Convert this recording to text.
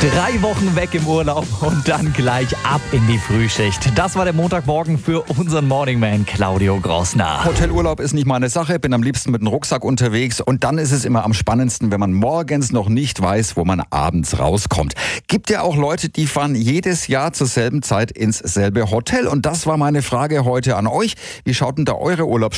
3 Wochen weg im Urlaub und dann gleich ab in die Frühschicht. Das war der Montagmorgen für unseren Morningman Claudio Grossner. Hotelurlaub ist nicht meine Sache, bin am liebsten mit dem Rucksack unterwegs und dann ist es immer am spannendsten, wenn man morgens noch nicht weiß, wo man abends rauskommt. Gibt ja auch Leute, die fahren jedes Jahr zur selben Zeit ins selbe Hotel und das war meine Frage heute an euch. Wie schaut denn da eure